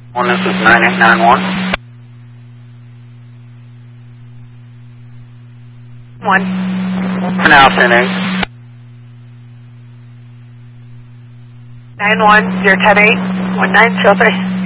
This is 9891. 1. Now 10-8. 91010-8. 19 Silver.